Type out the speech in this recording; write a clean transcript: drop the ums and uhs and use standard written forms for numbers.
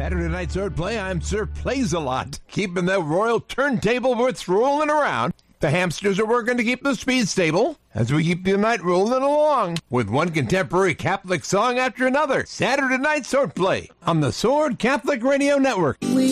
Saturday night sword play, I'm Sir Plays-A-Lot, keeping the royal turntable what's rolling around. The hamsters are working to keep the speed stable as we keep the night rolling along with one contemporary Catholic song after another. Saturday night sword play on the Sword Catholic Radio Network.